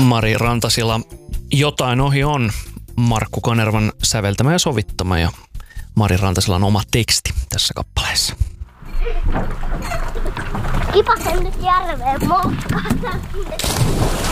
Mari Rantasila. Jotain ohi on Markku Kanervan säveltämä ja sovittama ja Mari Rantasilan oma teksti tässä kappaleessa. Kipasen nyt järveen moukkaan.